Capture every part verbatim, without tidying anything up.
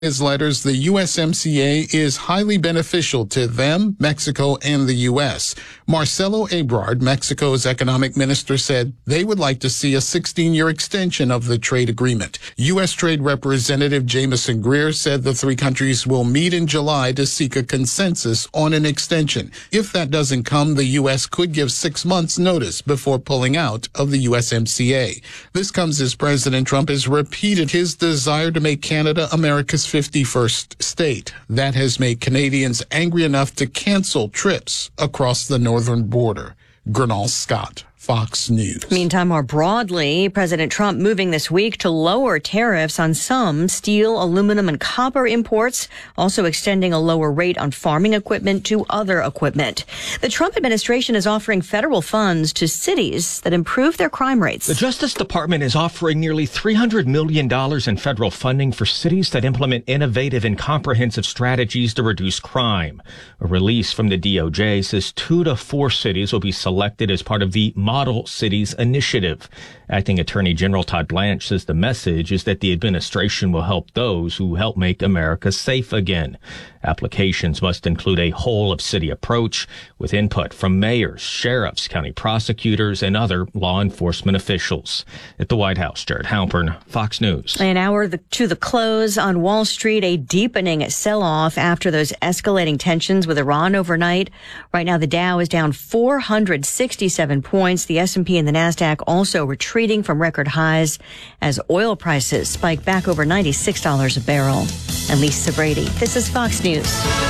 his letters, the U S M C A is highly beneficial to them, Mexico, and the U S. Marcelo Ebrard, Mexico's economic minister, said they would like to see a sixteen-year extension of the trade agreement. U S Trade Representative Jameson Greer said the three countries will meet in July to seek a consensus on an extension. If that doesn't come, the U S could give six months' notice before pulling out of the U S M C A. This comes as President Trump has repeated his desire to make Canada America's fifty-first state. That has made Canadians angry enough to cancel trips across the northern border. Gernal Scott, Fox News. Meantime, more broadly, President Trump moving this week to lower tariffs on some steel, aluminum, and copper imports, also extending a lower rate on farming equipment to other equipment. The Trump administration is offering federal funds to cities that improve their crime rates. The Justice Department is offering nearly three hundred million dollars in federal funding for cities that implement innovative and comprehensive strategies to reduce crime. A release from the D O J says two to four cities will be selected as part of the Model Cities Initiative. Acting Attorney General Todd Blanche says the message is that the administration will help those who help make America safe again. Applications must include a whole-of-city approach with input from mayors, sheriffs, county prosecutors, and other law enforcement officials. At the White House, Jared Halpern, Fox News. An hour to the close on Wall Street, a deepening sell-off after those escalating tensions with Iran overnight. Right now, the Dow is down four hundred sixty-seven points. The S and P and the NASDAQ also retreating from record highs as oil prices spike back over ninety-six dollars a barrel. And Lisa Brady, this is Fox News.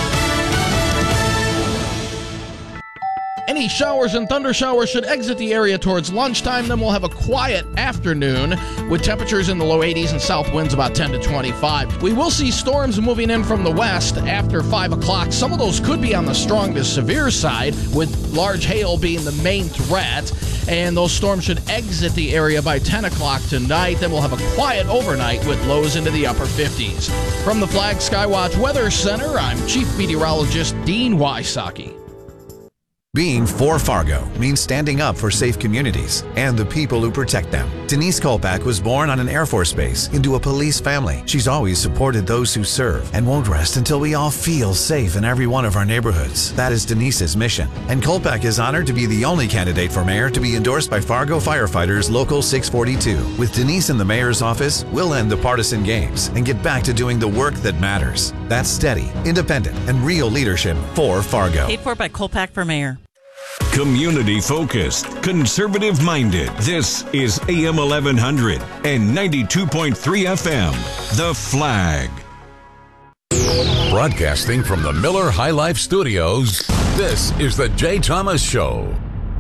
Any showers and thunder showers should exit the area towards lunchtime. Then we'll have a quiet afternoon with temperatures in the low eighties and south winds about ten to twenty-five. We will see storms moving in from the west after five o'clock. Some of those could be on the strong to severe side, with large hail being the main threat. And those storms should exit the area by ten o'clock tonight. Then we'll have a quiet overnight with lows into the upper fifties. From the Flag Skywatch Weather Center, I'm Chief Meteorologist Dean Wysocki. Being for Fargo means standing up for safe communities and the people who protect them. Denise Kolpak was born on an Air Force base into a police family. She's always supported those who serve and won't rest until we all feel safe in every one of our neighborhoods. That is Denise's mission. And Kolpak is honored to be the only candidate for mayor to be endorsed by Fargo Firefighters Local six forty-two. With Denise in the mayor's office, we'll end the partisan games and get back to doing the work that matters. That's steady, independent, and real leadership for Fargo. Paid for by Kolpak for mayor. Community-focused, conservative-minded. This is A M eleven hundred and ninety-two point three F M. The Flag. Broadcasting from the Miller High Life Studios, this is The Jay Thomas Show.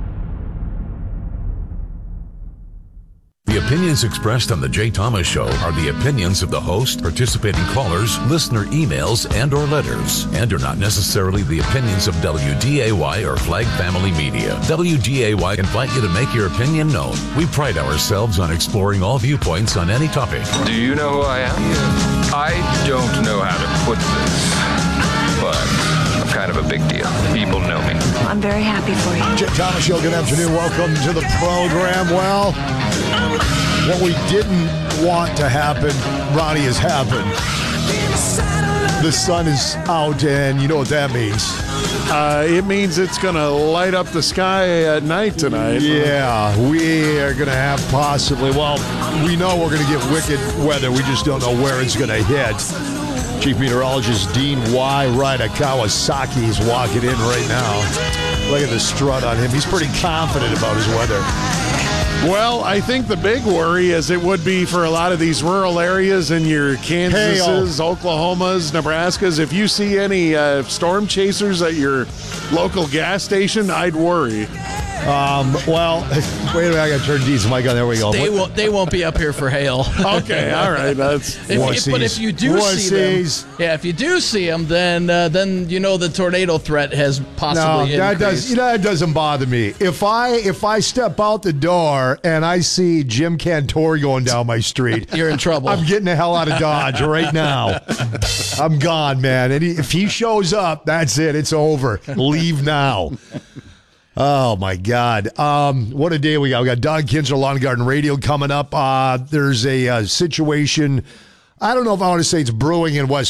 The opinions expressed on The Jay Thomas Show are the opinions of the host, participating callers, listener emails, and or letters, and are not necessarily the opinions of W D A Y or Flag Family Media. W D A Y invite you to make your opinion known. We pride ourselves on exploring all viewpoints on any topic. Do you know who I am? I don't know how to put this, but I'm kind of a big deal. People know me. I'm very happy for you. Jay Thomas Show, good afternoon. Welcome to the program. Well, what we didn't want to happen, Ronnie, has happened. The sun is out, and you know what that means. Uh, it means it's going to light up the sky at night tonight. Yeah, we are going to have possibly, well, we know we're going to get wicked weather. We just don't know where it's going to hit. Chief Meteorologist Dean Y. Ryder Kawasaki is walking in right now. Look at the strut on him. He's pretty confident about his weather. Well, I think the big worry, as it would be for a lot of these rural areas in your Kansases, Hail. Oklahomas, Nebraskas, if you see any uh, storm chasers at your local gas station, I'd worry. Um, well, wait a minute, I got to turn Dean's mic on. There we go. They won't, they won't be up here for hail. Okay, all right. That's if, if, But if you do see them, yeah, if you do see them, then uh, then you know the tornado threat has possibly no, that increased. does, you know, that doesn't bother me. If I if I step out the door and I see Jim Cantori going down my street, you're in trouble. I'm getting the hell out of Dodge right now. I'm gone, man. And he, if he shows up, that's it. It's over. Leave now. Oh, my God. Um, what a day we got. We got Don Kinzer, Lawn and Garden Radio coming up. Uh, there's a uh, situation I don't know if I want to say it's brewing in West